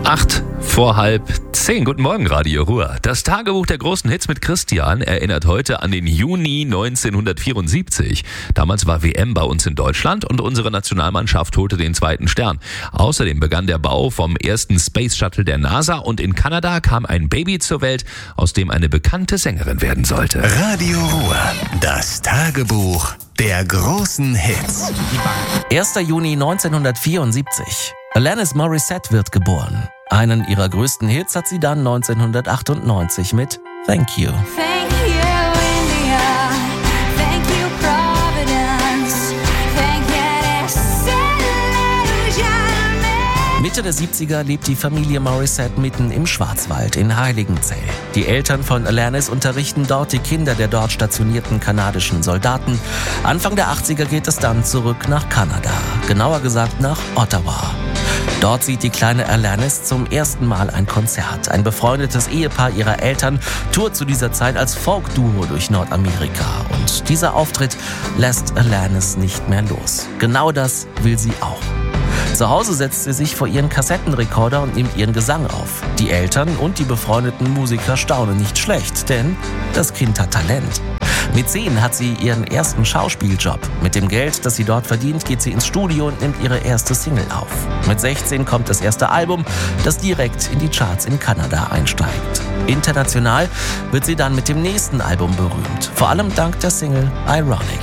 8:45. Guten Morgen, Radio Ruhr. Das Tagebuch der großen Hits mit Christian erinnert heute an den Juni 1974. Damals war WM bei uns in Deutschland und unsere Nationalmannschaft holte den 2. Stern. Außerdem begann der Bau vom ersten Space Shuttle der NASA und in Kanada kam ein Baby zur Welt, aus dem eine bekannte Sängerin werden sollte. Radio Ruhr, das Tagebuch der großen Hits. 1. Juni 1974. Alanis Morissette wird geboren. Einen ihrer größten Hits hat sie dann 1998 mit Thank You. Thank you, India. Thank you, Providence. Thank you, Disillusionment. Mitte der 70er lebt die Familie Morissette mitten im Schwarzwald in Heiligenzell. Die Eltern von Alanis unterrichten dort die Kinder der dort stationierten kanadischen Soldaten. Anfang der 80er geht es dann zurück nach Kanada, genauer gesagt nach Ottawa. Dort sieht die kleine Alanis zum ersten Mal ein Konzert. Ein befreundetes Ehepaar ihrer Eltern tourt zu dieser Zeit als Folk-Duo durch Nordamerika. Und dieser Auftritt lässt Alanis nicht mehr los. Genau das will sie auch. Zu Hause setzt sie sich vor ihren Kassettenrekorder und nimmt ihren Gesang auf. Die Eltern und die befreundeten Musiker staunen nicht schlecht, denn das Kind hat Talent. Mit 10 hat sie ihren ersten Schauspieljob. Mit dem Geld, das sie dort verdient, geht sie ins Studio und nimmt ihre erste Single auf. Mit 16 kommt das erste Album, das direkt in die Charts in Kanada einsteigt. International wird sie dann mit dem nächsten Album berühmt, vor allem dank der Single Ironic.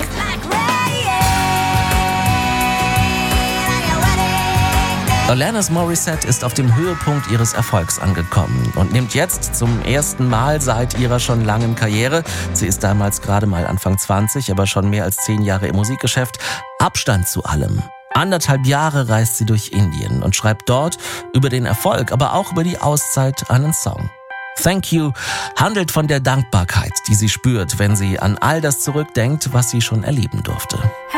Alanis Morissette ist auf dem Höhepunkt ihres Erfolgs angekommen und nimmt jetzt zum ersten Mal seit ihrer schon langen Karriere, sie ist damals gerade mal Anfang 20, aber schon mehr als 10 Jahre im Musikgeschäft, Abstand zu allem. 1,5 Jahre reist sie durch Indien und schreibt dort über den Erfolg, aber auch über die Auszeit einen Song. Thank You handelt von der Dankbarkeit, die sie spürt, wenn sie an all das zurückdenkt, was sie schon erleben durfte.